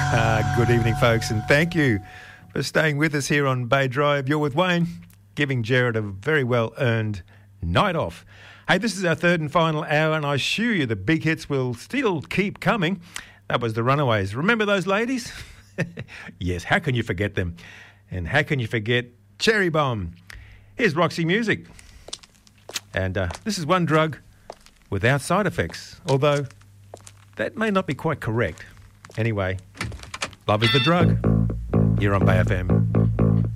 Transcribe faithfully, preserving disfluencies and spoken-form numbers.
Uh, good evening, folks, and thank you for staying with us here on Bay Drive. You're with Wayne, giving Jared a very well-earned night off. Hey, this is our third and final hour, and I assure you the big hits will still keep coming. That was the Runaways. Remember those ladies? Yes, how can you forget them? And how can you forget Cherry Bomb? Here's Roxy Music. And uh, this is one drug without side effects, although that may not be quite correct. Anyway, love is the drug. You're on Bay F M.